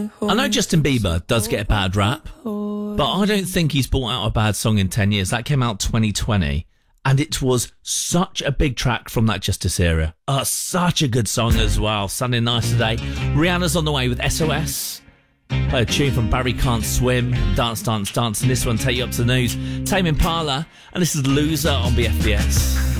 I know Justin Bieber does get a bad rap, but I don't think he's brought out a bad song in 10 years. That came out 2020, and it was such a big track from that Justice era. Such a good song as well. Sounding nice today. Rihanna's on the way with SOS. A tune from Barry Can't Swim, Dance, Dance, Dance, and this one, Take You Up to the News. Tame Impala, and this is Loser on BFBS.